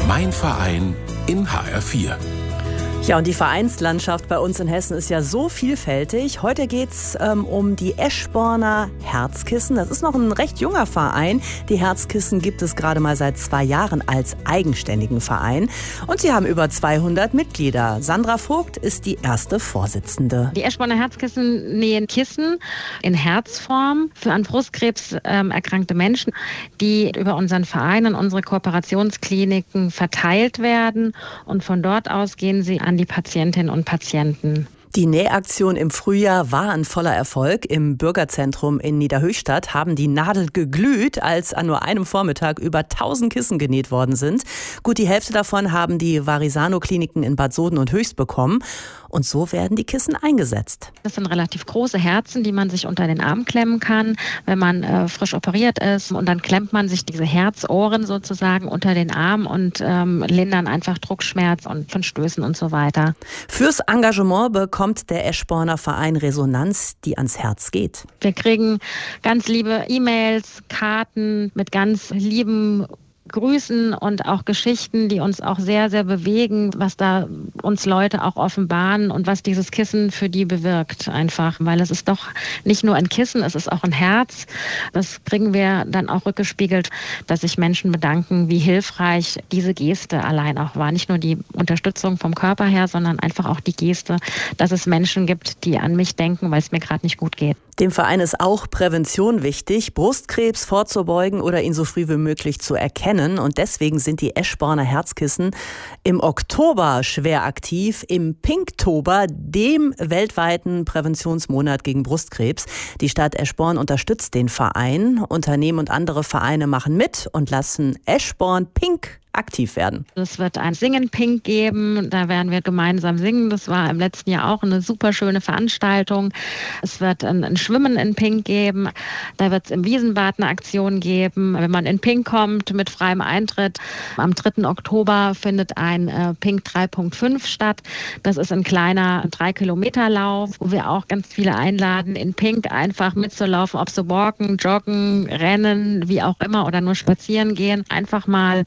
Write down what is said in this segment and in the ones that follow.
Mein Verein in HR4. Ja, und die Vereinslandschaft bei uns in Hessen ist ja so vielfältig. Heute geht's um die Eschborner Herzkissen. Das ist noch ein recht junger Verein. Die Herzkissen gibt es gerade mal seit 2 Jahren als eigenständigen Verein. Und sie haben über 200 Mitglieder. Sandra Vogt ist die erste Vorsitzende. Die Eschborner Herzkissen nähen Kissen in Herzform für an Brustkrebs erkrankte Menschen, die über unseren Verein und unsere Kooperationskliniken verteilt werden. Und von dort aus gehen sie an die Patientinnen und Patienten. Die Nähaktion im Frühjahr war ein voller Erfolg. Im Bürgerzentrum in Niederhöchstadt haben die Nadel geglüht, als an nur einem Vormittag über 1000 Kissen genäht worden sind. Gut die Hälfte davon haben die Varisano-Kliniken in Bad Soden und Höchst bekommen. Und so werden die Kissen eingesetzt. Das sind relativ große Herzen, die man sich unter den Arm klemmen kann, wenn man frisch operiert ist. Und dann klemmt man sich diese Herzohren sozusagen unter den Arm und lindern einfach Druckschmerz und von Stößen und so weiter. Fürs Engagement bekommt der Eschborner Verein Resonanz, die ans Herz geht. Wir kriegen ganz liebe E-Mails, Karten mit ganz lieben Grüßen und auch Geschichten, die uns auch sehr, sehr bewegen, was da uns Leute auch offenbaren und was dieses Kissen für die bewirkt einfach. Weil es ist doch nicht nur ein Kissen, es ist auch ein Herz. Das kriegen wir dann auch rückgespiegelt, dass sich Menschen bedanken, wie hilfreich diese Geste allein auch war. Nicht nur die Unterstützung vom Körper her, sondern einfach auch die Geste, dass es Menschen gibt, die an mich denken, weil es mir gerade nicht gut geht. Dem Verein ist auch Prävention wichtig, Brustkrebs vorzubeugen oder ihn so früh wie möglich zu erkennen. Und deswegen sind die Eschborner Herzkissen im Oktober schwer aktiv, im Pinktober, dem weltweiten Präventionsmonat gegen Brustkrebs. Die Stadt Eschborn unterstützt den Verein. Unternehmen und andere Vereine machen mit und lassen Eschborn Pink aktiv werden. Es wird ein Singen Pink geben, da werden wir gemeinsam singen. Das war im letzten Jahr auch eine super schöne Veranstaltung. Es wird ein Schwimmen in Pink geben. Da wird es im Wiesenbad eine Aktion geben, wenn man in Pink kommt mit freiem Eintritt. Am 3. Oktober findet ein Pink 3.5 statt. Das ist ein kleiner 3-Kilometer-Lauf, wo wir auch ganz viele einladen, in Pink einfach mitzulaufen, ob so walken, joggen, rennen, wie auch immer oder nur spazieren gehen. Einfach mal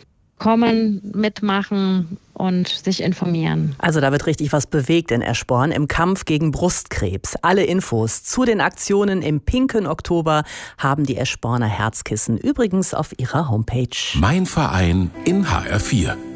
kommen, mitmachen und sich informieren. Also da wird richtig was bewegt in Eschborn im Kampf gegen Brustkrebs. Alle Infos zu den Aktionen im pinken Oktober haben die Eschborner Herzkissen übrigens auf ihrer Homepage. Mein Verein in HR4.